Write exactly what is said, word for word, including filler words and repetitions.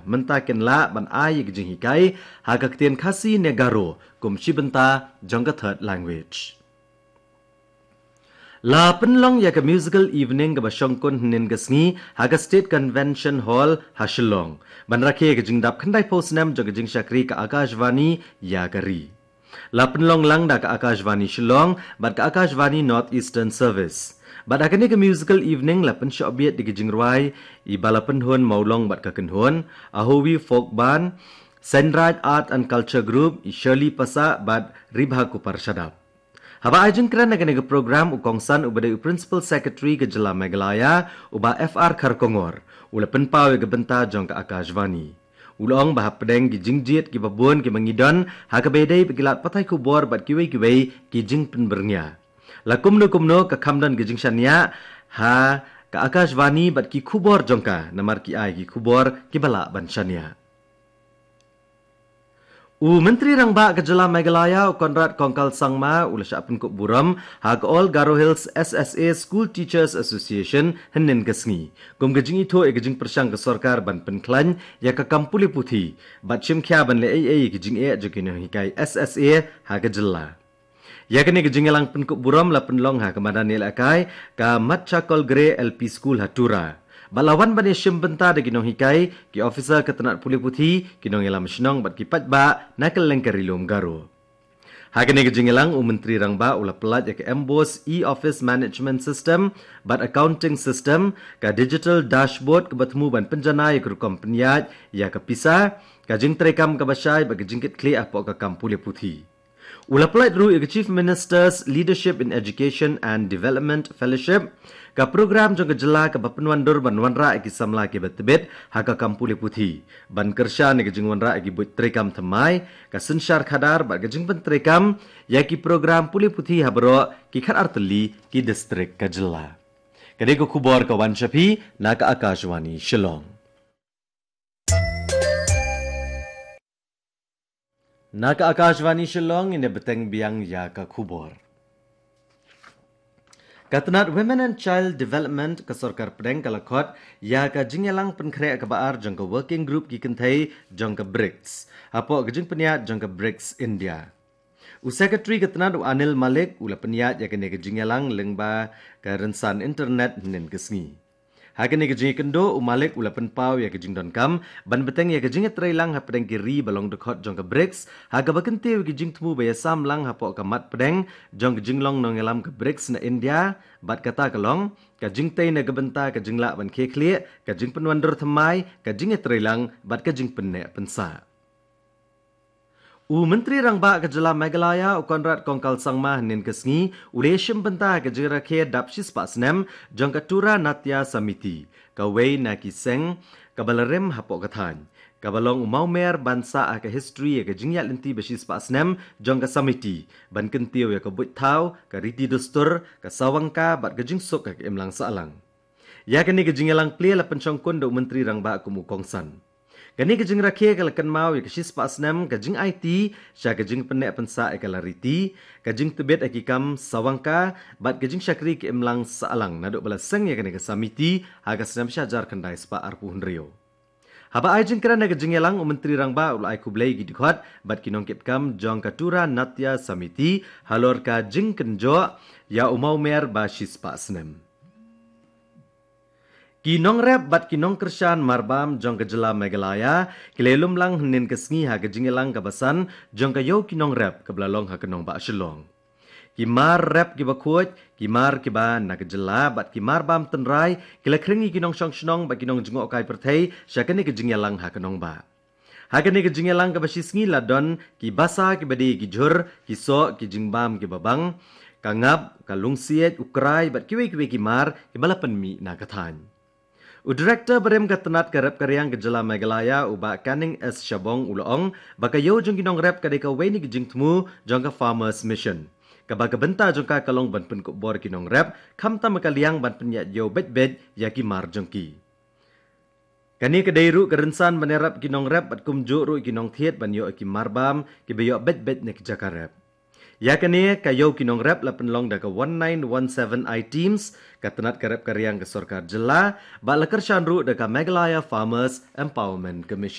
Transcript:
mentakin la ban ai ke jing hikai haga ketien khasi negaro kum shibenta jongka third language. La penlong ya ke musical evening ke basyongkun hnin gesngi haga State Convention Hall Hashilong. Ban rakhe ke jing dap khandai postnam jong ke jing syakri ke Akashvani ya gari. La penlong lang da ke Akashvani Shillong bat ke Akashvani North Eastern Service. Bat akani ke musical evening la pen syobiet di ke jing ruai i bala penhun maulong bat ke kenhun Ahowi Folk Band Sunrise Art and Culture Group i Shirley Pasa bat Ribha Kupar Shadap. Haba ajeng kran akani ke program ukongsan ubadai Principal Secretary ke Jela Meghalaya uba F R Kharkongor ula penpau ke benta jong ke Akashvani. Ulong bahap pedeng ki jingjit ki babun ki mangidon ha ke bedai pegilat patai kubor bat kiwei kiwei ki jing penbernya. La kumno kumno ke kamdan ki jingshania ha ke Akashvani bat ki kubor jongka namar ki ai ki kubor ki balak banshania. U Menteri Rangba ke Jela Meghalaya Konrad Kongkal Sangma ula syapun kuk buram hak All Garo Hills S S A School Teachers Association henin kesngi. Kum gejing itu e gejing persyang ke sorkar ban penklan ya ke Kampuli Putih bat sim kya ban le ai ai gejing e jokino hikai S S A ha ke Jela. Ya kini gejing elang pen kuk buram la penlong ha ke madani lakai ka Mat Chakol Grey L P School Hatura. Balawan bani sim benta de ginong hikai ki officer ketenat Puli Putih ginong elam senong bat ki patba nakal lengkari lom garo. Hakane ke jingelang u Menteri Rangba ula pelat ya ke Embos e-office management system bat accounting system ka digital dashboard ke batmu ban penjana ya ke kompeniat ya ke pisa ka jing terekam ke basai bagi jingkit kli apa ke Kampuli Putih. Ula pelat ru ya ke Chief Minister's Leadership in Education and Development Fellowship ka program jong ke Jela ke bapenuan dur ban wanra ki samla ki betebet ha ka Kampuli Putih ban kersha ne ke jing wanra ki but terekam thamai ka sensyar khadar ba ke jing pen terekam ya ki program Puli Putih ha bro ki khat arteli ki distrik ke Jela. Kade ko khubor ka wan shapi na ka Akashvani Shillong. Na ka Akashvani Shillong ine beteng biang ya ka khubor. Katanat Women and Child Development ke Sorkar Pedeng kalakot ya ka jingelang penkre ke baar jong ke working group ki kentai jong ke B R I C S. Apo ke jing peniat jong ke B R I C S India. U Secretary Katanat Anil Malik ula peniat ya kene ke jingelang lengba ke rensan internet nen kesngi. Hakene ke jing kendo u Malik ula penpau ya ke jing don kam ban beteng ya ke jing trailang ha pedeng kiri balong dekot jong ke B R I C S ha ke bakente ke jing temu baya sam lang ha po ke mat pedeng jong ke jing long nong elam ke B R I C S na India bat kata kelong ke jing tei na ke benta ke jing lak ban ke klie ke jing penwandur thamai ke jing trailang bat ke jing penek pensa. U Menteri Rangba ke Jela Meghalaya u Konrad Kongkal Sangma nin kesngi uleshim benta ke jira ke dapsis pasnem jong ke Tura Natya Samiti ke wei na ki seng ke balarem hapok kathan ke balong umau mer bansa ke history ke jingyat lenti besis pasnem jong ke samiti ban kentiu ya ke but tau ke riti dustur ke sawangka bat ke jingsuk ke imlang saalang. Ya kini ke jingyalang play la pencongkun do Menteri Rangba kumu kongsan. Kani ke jing rakhe ke lekan mau ke sis pasnem ke jing I T sya ke jing penek pensa ke lariti ke jing tebet akikam sawangka bat ke jing syakri ke imlang saalang naduk bala seng ya kani ke samiti ha ke senam syajar kendai spa arpu hunrio. Haba ai jing kerana ke jing elang u Menteri Rangba ul ai kublai gi dikhot bat kinong kit kam jong Katura Natya Samiti halor ka jing kenjo ya umau mer ba sis pasnem. Kinong rep bat kinong kershan marbam jong ke Jela Meghalaya kilelum lang nin kesngi ha ke jingelang kabasan jong ke yo kinong rep ke belalong ha kenong ba Shillong. Kimar rep ki bakut kimar ki ba na ke Jela bat kimar bam tenrai kila kringi kinong syong shnong ba kinong jengok kai perthei syakani ke jingelang ha kenong ba. Ha kani ke jingelang ka basisngi ladon ki basa ki badi ki jur ki so ki jingbam ki babang kangap kalungsiet ukrai bat kiwe kiwe kimar ki balapan mi na kathan. U Director Berem Katanat Karep Karyang ke Jela Meghalaya uba Kaning S Shabong Uloong baka yo jong kinong rep kadeka weni ke jing temu jong ka Farmers Mission. Kabaka benta jong ka kalong ban pen bor kinong rep kam tam kaliang ban penyat yo bet bet yaki mar jong ki. Kani ke dairu kerensan banerap kinong rep bat kumjuk ru kinong thiet ban yo ki marbam ki beyo bet bet ne ke jakarep. Ya kani kayo kinong rep la penlong da ke one nine one seven I teams katanat karep karyang ke Sorkar Jela ba la kershan ru da ke Meghalaya Farmers Empowerment Commission.